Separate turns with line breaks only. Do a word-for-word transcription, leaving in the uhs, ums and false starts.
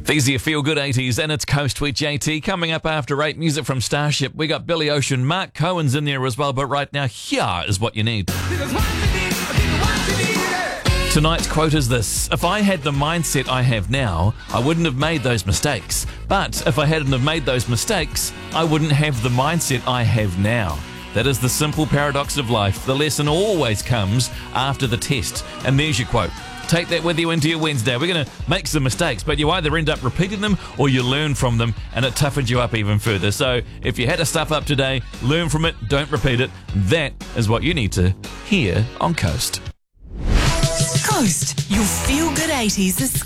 These are your Feel Good eighties, and it's Coast with J T. Coming up after eight, music from Starship. We got Billy Ocean, Mark Cohen's in there as well, but right now, here is what you need. Tonight's quote is this: if I had the mindset I have now, I wouldn't have made those mistakes. But if I hadn't have made those mistakes, I wouldn't have the mindset I have now. That is the simple paradox of life. The lesson always comes after the test. And there's your quote. Take that with you into your Wednesday. We're going to make some mistakes, but you either end up repeating them or you learn from them, and it toughens you up even further. So if you had to stuff up today, learn from it, don't repeat it. That is what you need to hear on Coast.
Coast, your Feel Good eighties is